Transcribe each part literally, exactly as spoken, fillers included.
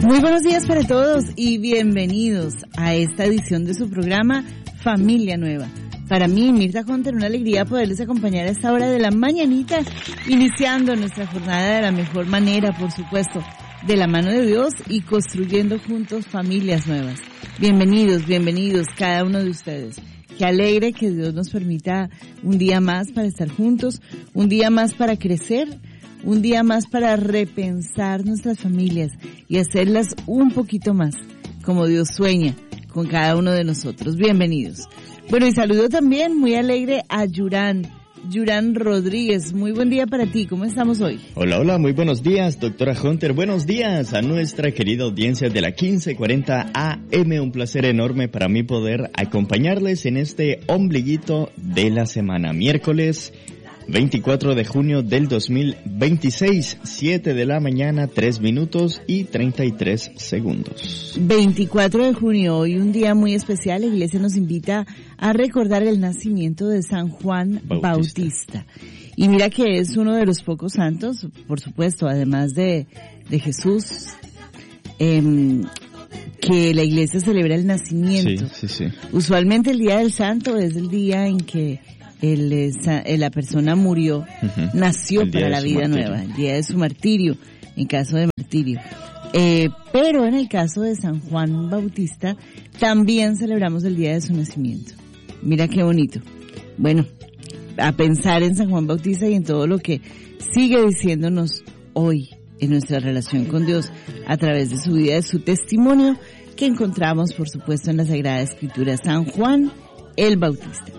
Muy buenos días para todos y bienvenidos a esta edición de su programa Familia Nueva. Para mí, Mirta Hunter, una alegría poderles acompañar a esta hora de la mañanita, iniciando nuestra jornada de la mejor manera, por supuesto, de la mano de Dios y construyendo juntos familias nuevas. Bienvenidos, bienvenidos cada uno de ustedes. Qué alegre que Dios nos permita un día más para estar juntos, un día más para crecer, un día más para repensar nuestras familias y hacerlas un poquito más, como Dios sueña con cada uno de nosotros. Bienvenidos. Bueno, y saludo también muy alegre a Yurán, Yurán Rodríguez. Muy buen día para ti, ¿cómo estamos hoy? Hola, hola, muy buenos días, doctora Hunter. Buenos días a nuestra querida audiencia de la quince cuarenta A M. Un placer enorme para mí poder acompañarles en este ombliguito de la semana, miércoles veinticuatro de junio del dos mil veintiséis, siete de la mañana, tres minutos y treinta y tres segundos. veinticuatro de junio, hoy un día muy especial. La iglesia nos invita a recordar el nacimiento de San Juan Bautista. Bautista. Y mira que es uno de los pocos santos, por supuesto, además de, de Jesús, eh, que la iglesia celebra el nacimiento. Sí, sí, sí. Usualmente el día del santo es el día en que El, esa, la persona murió, uh-huh. nació para la vida martirio. nueva, el día de su martirio, en caso de martirio. Eh, pero en el caso de San Juan Bautista, también celebramos el día de su nacimiento. Mira qué bonito. Bueno, a pensar en San Juan Bautista y en todo lo que sigue diciéndonos hoy en nuestra relación con Dios, a través de su vida, de su testimonio, que encontramos, por supuesto, en la Sagrada Escritura. San Juan el Bautista.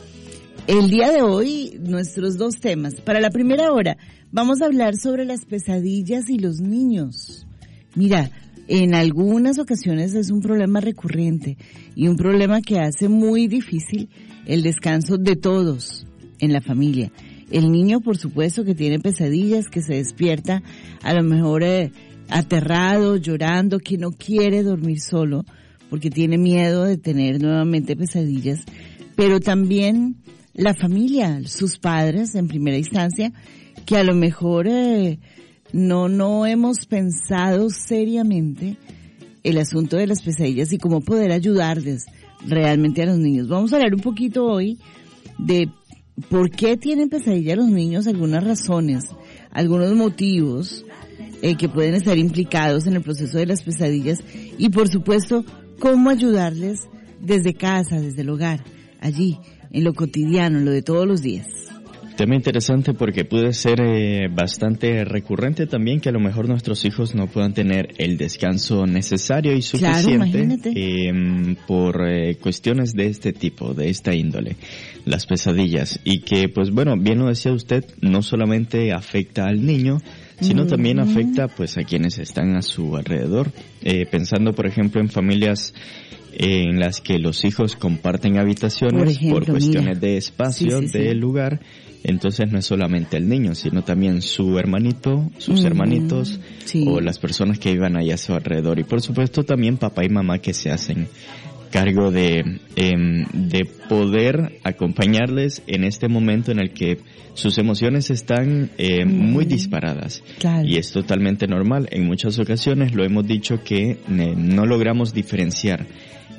El día de hoy, nuestros dos temas. Para la primera hora, vamos a hablar sobre las pesadillas y los niños. Mira, en algunas ocasiones es un problema recurrente y un problema que hace muy difícil el descanso de todos en la familia. El niño, por supuesto, que tiene pesadillas, que se despierta a lo mejor eh, aterrado, llorando, que no quiere dormir solo porque tiene miedo de tener nuevamente pesadillas, pero también la familia, sus padres en primera instancia, que a lo mejor eh, no no hemos pensado seriamente el asunto de las pesadillas y cómo poder ayudarles realmente a los niños. Vamos a hablar un poquito hoy de por qué tienen pesadillas los niños, algunas razones, algunos motivos eh, que pueden estar implicados en el proceso de las pesadillas y por supuesto cómo ayudarles desde casa, desde el hogar, allí, en lo cotidiano, en lo de todos los días. Tema interesante porque puede ser eh, bastante recurrente también que a lo mejor nuestros hijos no puedan tener el descanso necesario y suficiente claro, eh, por eh, cuestiones de este tipo, de esta índole, las pesadillas. Y que, pues bueno, bien lo decía usted, no solamente afecta al niño, sino mm-hmm. también afecta pues a quienes están a su alrededor. Eh, pensando, por ejemplo, en familias en las que los hijos comparten habitaciones por, ejemplo, por cuestiones mira. de espacio, sí, sí, de sí. lugar, entonces no es solamente el niño, sino también su hermanito, sus mm, hermanitos, sí. o las personas que vivan ahí a su alrededor. Y por supuesto también papá y mamá que se hacen cargo de, eh, de poder acompañarles en este momento en el que sus emociones están eh, mm, muy disparadas. Claro. Y es totalmente normal. En muchas ocasiones lo hemos dicho que eh, no logramos diferenciar.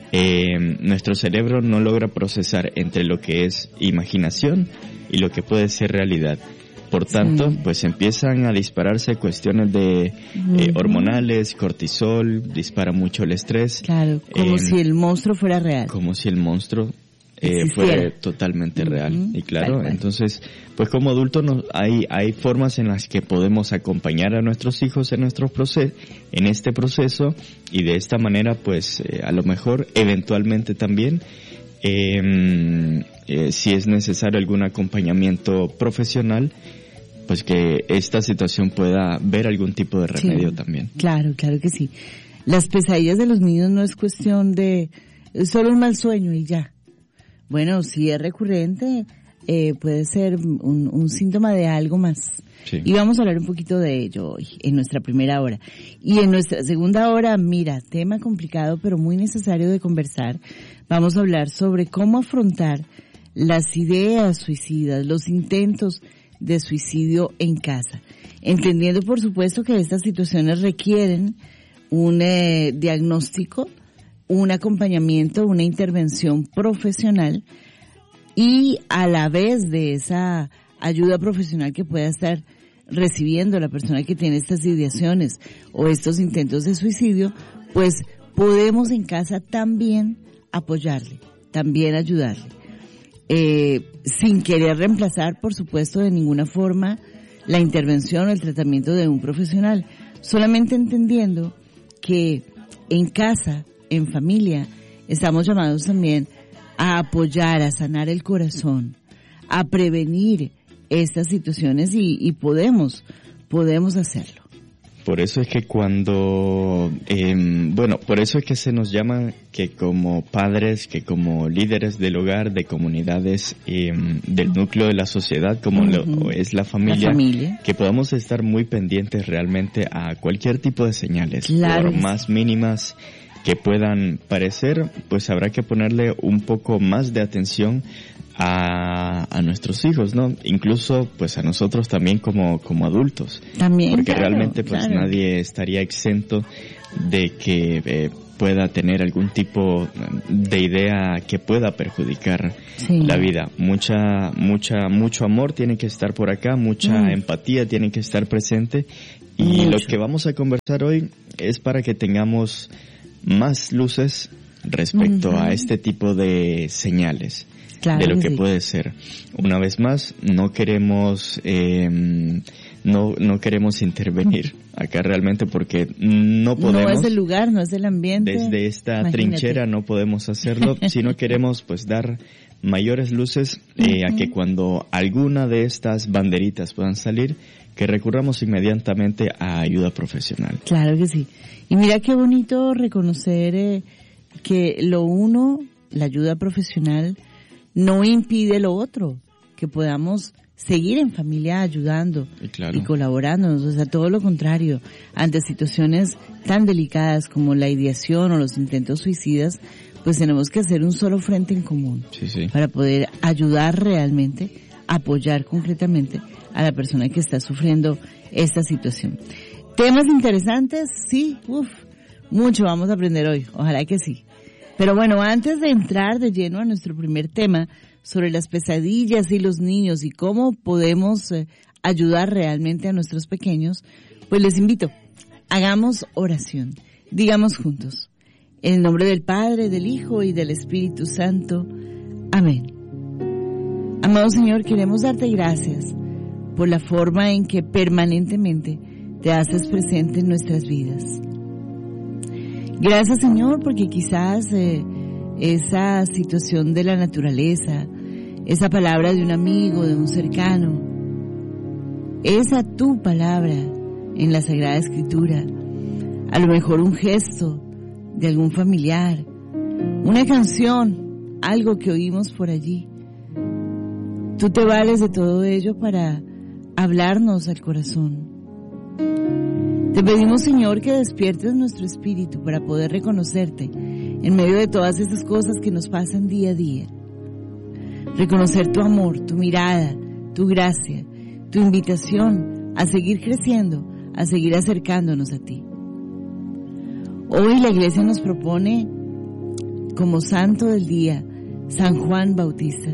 Eh, nuestro cerebro no logra procesar entre lo que es imaginación y lo que puede ser realidad. Por tanto, sí. pues empiezan a dispararse cuestiones de uh-huh. eh, hormonales, cortisol, dispara mucho el estrés. Claro, como eh, si el monstruo fuera real. Como si el monstruo eh, fuera totalmente uh-huh. real. Y claro, claro, entonces, pues como adultos no, hay hay formas en las que podemos acompañar a nuestros hijos en nuestro proceso, en este proceso, y de esta manera, pues eh, a lo mejor, eventualmente también, eh, eh, si es necesario algún acompañamiento profesional, pues que esta situación pueda ver algún tipo de remedio sí, también. Claro, claro que sí. Las pesadillas de los niños no es cuestión de solo un mal sueño y ya. Bueno, si es recurrente, eh, puede ser un, un síntoma de algo más. Sí. Y vamos a hablar un poquito de ello hoy, en nuestra primera hora. Y en nuestra segunda hora, mira, tema complicado pero muy necesario de conversar. Vamos a hablar sobre cómo afrontar las ideas suicidas, los intentos de suicidio en casa. Entendiendo, por supuesto, que estas situaciones requieren un eh, diagnóstico, un acompañamiento, una intervención profesional, y a la vez de esa ayuda profesional que pueda estar recibiendo la persona que tiene estas ideaciones o estos intentos de suicidio, pues podemos en casa también apoyarle, también ayudarle, eh, sin querer reemplazar, por supuesto, de ninguna forma la intervención o el tratamiento de un profesional, solamente entendiendo que en casa, en familia, estamos llamados también a apoyar, a sanar el corazón, a prevenir estas situaciones y, y podemos, podemos hacerlo. Por eso es que cuando, eh, bueno, por eso es que se nos llama que como padres, que como líderes del hogar, de comunidades, eh, del núcleo de la sociedad, como uh-huh. lo es la familia, la familia, que podamos estar muy pendientes realmente a cualquier tipo de señales, claro, por más mínimas que puedan parecer, pues habrá que ponerle un poco más de atención a, a nuestros hijos, ¿no? Incluso, pues a nosotros también como, como adultos. También, porque claro, realmente, pues claro. nadie estaría exento de que eh, pueda tener algún tipo de idea que pueda perjudicar sí. la vida. Mucha, mucha, mucho amor tiene que estar por acá, mucha mm. empatía tiene que estar presente. Y Mucho. Lo que vamos a conversar hoy es para que tengamos más luces respecto uh-huh. a este tipo de señales. Claro de lo que, que sí. puede ser. Una vez más, no queremos eh, no no queremos intervenir acá realmente porque no podemos. No es el lugar, no es el ambiente. Desde esta Imagínate. trinchera no podemos hacerlo, sino queremos pues dar mayores luces eh, uh-huh. a que cuando alguna de estas banderitas puedan salir, que recurramos inmediatamente a ayuda profesional. Claro que sí. Y mira qué bonito reconocer eh, que lo uno, la ayuda profesional, no impide lo otro, que podamos seguir en familia ayudando y, claro. y colaborándonos, o sea, todo lo contrario, ante situaciones tan delicadas como la ideación o los intentos suicidas, pues tenemos que hacer un solo frente en común sí, sí. para poder ayudar realmente, apoyar concretamente a la persona que está sufriendo esta situación. Temas interesantes, sí, uff, mucho vamos a aprender hoy, ojalá que sí. Pero bueno, antes de entrar de lleno a nuestro primer tema sobre las pesadillas y los niños y cómo podemos eh, ayudar realmente a nuestros pequeños, pues les invito, hagamos oración, digamos juntos, en el nombre del Padre, del Hijo y del Espíritu Santo. Amén. Amado Señor, queremos darte gracias por la forma en que permanentemente te haces presente en nuestras vidas. Gracias, Señor, porque quizás eh, esa situación de la naturaleza, esa palabra de un amigo, de un cercano, esa tu palabra en la Sagrada Escritura, a lo mejor un gesto de algún familiar, una canción, algo que oímos por allí. Tú te vales de todo ello para hablarnos al corazón. Te pedimos, Señor, que despiertes nuestro espíritu para poder reconocerte en medio de todas esas cosas que nos pasan día a día. Reconocer tu amor, tu mirada, tu gracia, tu invitación a seguir creciendo, a seguir acercándonos a ti. Hoy la Iglesia nos propone como santo del día San Juan Bautista.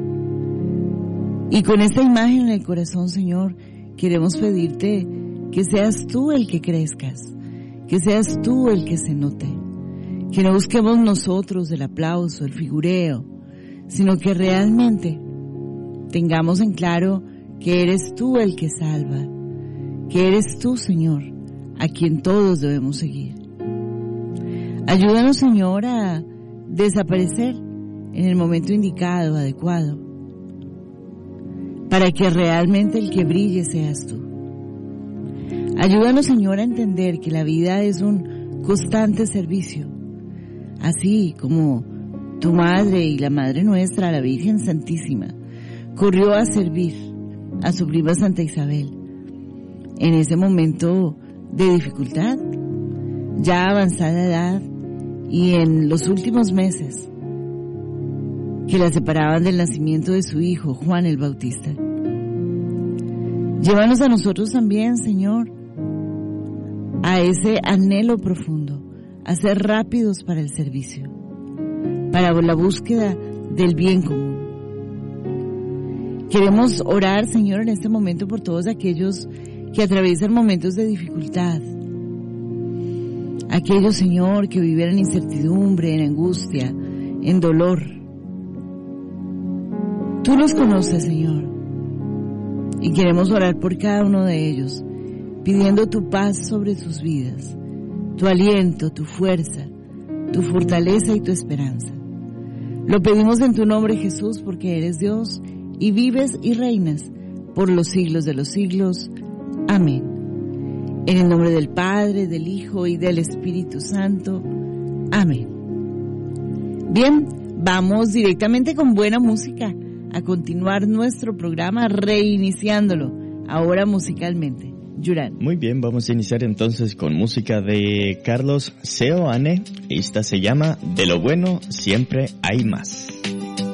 Y con esta imagen en el corazón, Señor, queremos pedirte que seas tú el que crezcas, que seas tú el que se note, que no busquemos nosotros el aplauso, el figureo, sino que realmente tengamos en claro que eres tú el que salva, que eres tú, Señor, a quien todos debemos seguir. Ayúdanos, Señor, a desaparecer en el momento indicado, adecuado, para que realmente el que brille seas tú. Ayúdanos, Señor, a entender que la vida es un constante servicio, así como tu Madre y la Madre nuestra, la Virgen Santísima, corrió a servir a su prima Santa Isabel en ese momento de dificultad, ya avanzada edad y en los últimos meses que la separaban del nacimiento de su hijo, Juan el Bautista. Llévanos a nosotros también, Señor, a ese anhelo profundo, a ser rápidos para el servicio, para la búsqueda del bien común. Queremos orar, Señor, en este momento por todos aquellos que atraviesan momentos de dificultad. Aquellos, Señor, que viven en incertidumbre, en angustia, en dolor. Tú los conoces, Señor, y queremos orar por cada uno de ellos, pidiendo tu paz sobre sus vidas, tu aliento, tu fuerza, tu fortaleza y tu esperanza. Lo pedimos en tu nombre, Jesús, porque eres Dios y vives y reinas por los siglos de los siglos. Amén. En el nombre del Padre, del Hijo y del Espíritu Santo. Amén. Bien, vamos directamente con buena música a continuar nuestro programa, reiniciándolo, ahora musicalmente. Yuran. Muy bien, vamos a iniciar entonces con música de Carlos Seoane. Esta se llama De lo bueno siempre hay más.